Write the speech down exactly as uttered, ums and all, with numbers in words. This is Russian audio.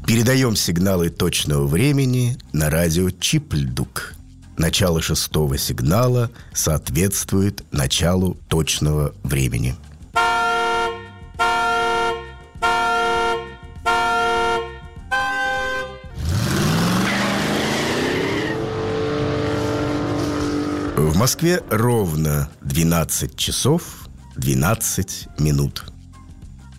Передаем сигналы точного времени на радио Чипльдук. Начало шестого сигнала соответствует началу точного времени. В Москве ровно двенадцать часов двенадцать минут.